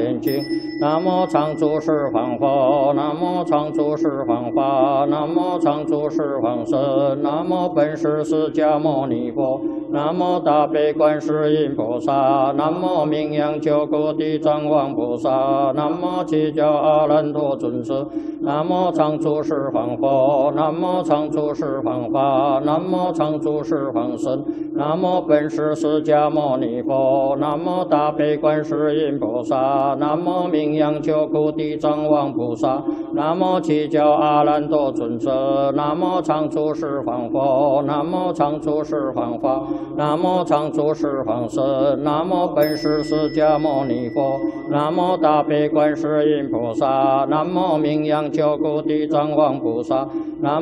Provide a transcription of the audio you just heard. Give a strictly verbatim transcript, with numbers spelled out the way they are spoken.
眼睛。南无常住十方佛，南无常住十方法，南无常住十方身，南无本师释迦牟尼佛，南无大悲观世音菩萨，南无名扬救苦地藏王菩萨，南无七教阿难陀尊者，南无常住十方佛，南无常住十方法，南无常住十方身，南无本师释迦牟尼佛，南无大悲观世音菩萨，南无名扬救苦地藏王菩萨，南无七教阿难陀尊者，南无常住十方佛，南无常住十方法，南无常住十方身，南无本师释迦牟尼佛，南无大悲观世音菩萨，南无名扬救苦地藏王菩萨，南